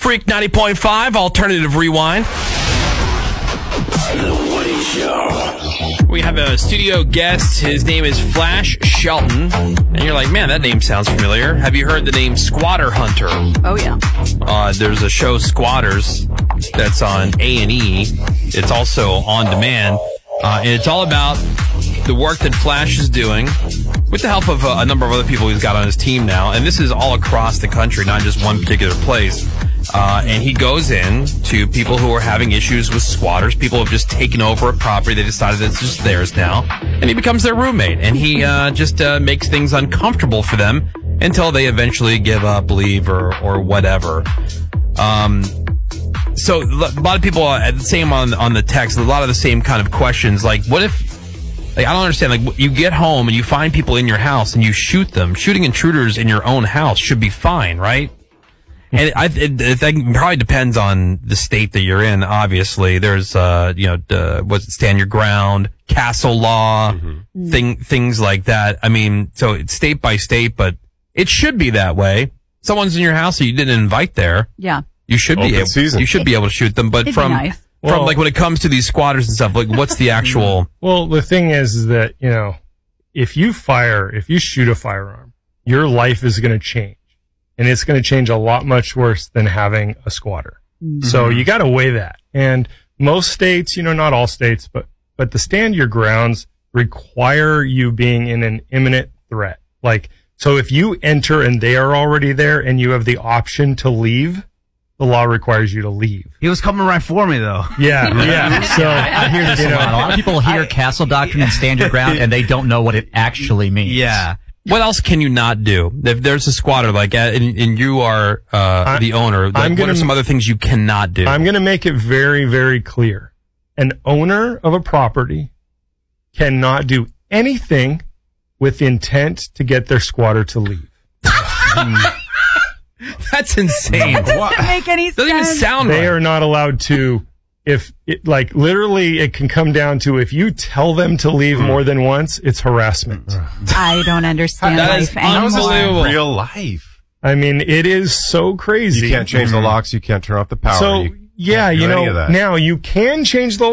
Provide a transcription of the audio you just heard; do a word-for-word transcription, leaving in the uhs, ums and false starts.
Freak ninety point five, Alternative Rewind. The Woody Show. We have a studio guest. His name is Flash Shelton. And you're like, man, that name sounds familiar. Have you heard the name Squatter Hunter? Oh, yeah. Uh, there's a show, Squatters, that's on A and E. It's also on demand. Uh, and it's all about the work that Flash is doing with the help of a, a number of other people he's got on his team now. And this is all across the country, not just one particular place. Uh, and he goes in to people who are having issues with squatters. People have just taken over a property. They decided it's just theirs now. And he becomes their roommate. And he uh, just uh, makes things uncomfortable for them until they eventually give up, leave, or, or whatever. Um, so a lot of people are the same on, on the text, a lot of the same kind of questions. Like, what if, like, I don't understand, like, you get home and you find people in your house and you shoot them. Shooting intruders in your own house should be fine, right? And I, it, it, it probably depends on the state that you're in. Obviously, there's, uh, you know, uh, what's it, stand your ground, castle law, mm-hmm. thing, things like that. I mean, so it's state by state, but it should be that way. Someone's in your house that you didn't invite there. Yeah. You should Open be able, season. you should be able to shoot them, but It'd from, be nice. from Well, like when it comes to these squatters and stuff, like what's the actual? Well, the thing is, is that, you know, if you fire, if you shoot a firearm, your life is going to change. And it's going to change a lot much worse than having a squatter. Mm-hmm. So you got to weigh that. And most states, you know, not all states, but, but the stand your grounds require you being in an imminent threat. Like, so if you enter and they are already there and you have the option to leave, the law requires you to leave. He was coming right for me, though. Yeah, yeah. So I hear this you a know, lot. A lot of people hear I, castle doctrine and stand your ground, and they don't know what it actually means. Yeah. What else can you not do? If there's a squatter, like, uh, and, and you are uh, the owner, like, I'm gonna, what are some other things you cannot do? I'm going to make it very, very clear. An owner of a property cannot do anything with intent to get their squatter to leave. That's insane. That doesn't make any sense. Doesn't even sound They right. are not allowed to. If it, like literally, it can come down to if you tell them to leave more than once, it's harassment. I don't understand That is life anymore. unbelievable. Real life. I mean, it is so crazy. You can't change the locks. You can't turn off the power. So you yeah, can't do you any know, of that. now you can change the